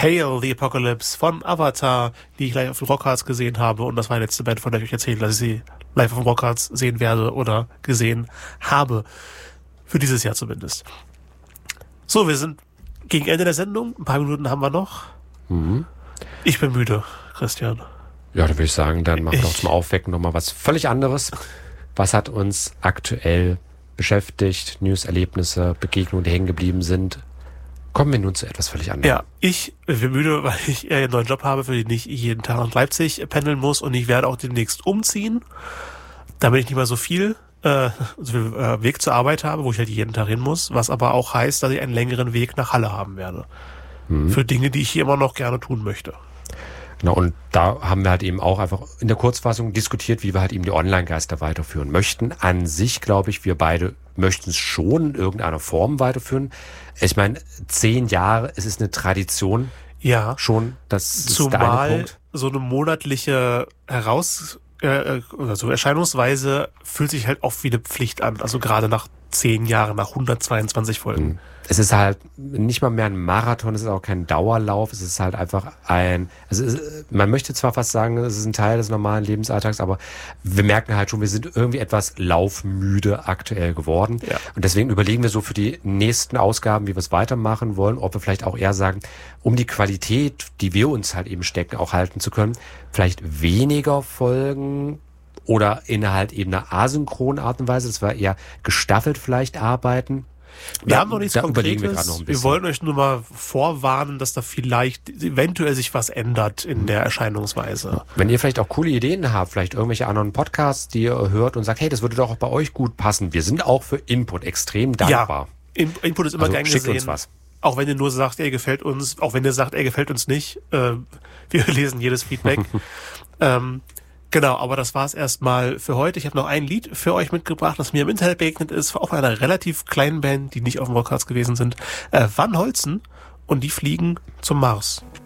Hail the Apocalypse von Avatar, die ich live auf den Rockharts gesehen habe. Und das war die letzte Band, von der ich euch erzählt, dass ich sie live auf den Rockharts sehen werde oder gesehen habe. Für dieses Jahr zumindest. So, wir sind gegen Ende der Sendung. Ein paar Minuten haben wir noch. Ich bin müde, Christian. Ja, da würde ich sagen, dann machen wir doch zum Aufwecken nochmal was völlig anderes. Was hat uns aktuell beschäftigt? News, Erlebnisse, Begegnungen, die hängen geblieben sind. Kommen wir nun zu etwas völlig anderem. Ja, ich bin müde, weil ich einen neuen Job habe, für den ich jeden Tag nach Leipzig pendeln muss. Und ich werde auch demnächst umziehen, damit ich nicht mehr so viel Weg zur Arbeit habe, wo ich halt jeden Tag hin muss. Was aber auch heißt, dass ich einen längeren Weg nach Halle haben werde. Für Dinge, die ich hier immer noch gerne tun möchte. Genau, und da haben wir halt eben auch einfach in der Kurzfassung diskutiert, wie wir halt eben die Online-Geister weiterführen möchten. An sich, glaube ich, wir beide möchten es schon in irgendeiner Form weiterführen. Ich meine, 10 Jahre, es ist eine Tradition. Ja. Schon, das ist Zumal der eine Punkt. So eine monatliche Erscheinungsweise fühlt sich halt oft wie eine Pflicht an. Also gerade nach 10 Jahren, nach 122 Folgen. Es ist halt nicht mal mehr ein Marathon, es ist auch kein Dauerlauf, es ist halt einfach man möchte zwar fast sagen, es ist ein Teil des normalen Lebensalltags, aber wir merken halt schon, wir sind irgendwie etwas laufmüde aktuell geworden. Ja. Und deswegen überlegen wir so für die nächsten Ausgaben, wie wir es weitermachen wollen, ob wir vielleicht auch eher sagen, um die Qualität, die wir uns halt eben stecken, auch halten zu können, vielleicht weniger Folgen oder in halt eben einer asynchronen Art und Weise, das war eher gestaffelt vielleicht arbeiten. Wir haben noch nichts Konkretes. Wir gerade noch ein bisschen. Wir wollen euch nur mal vorwarnen, dass da vielleicht eventuell sich was ändert in der Erscheinungsweise. Wenn ihr vielleicht auch coole Ideen habt, vielleicht irgendwelche anderen Podcasts, die ihr hört und sagt, hey, das würde doch auch bei euch gut passen. Wir sind auch für Input extrem dankbar. Ja, Input ist immer gern gesehen. Schickt uns was. Auch wenn ihr nur sagt, er gefällt uns, auch wenn ihr sagt, er gefällt uns nicht. Wir lesen jedes Feedback. Genau, aber das war's erstmal für heute. Ich habe noch ein Lied für euch mitgebracht, das mir im Internet begegnet ist, auch von einer relativ kleinen Band, die nicht auf dem Rockharts gewesen sind. Van Holzen, und die fliegen zum Mars.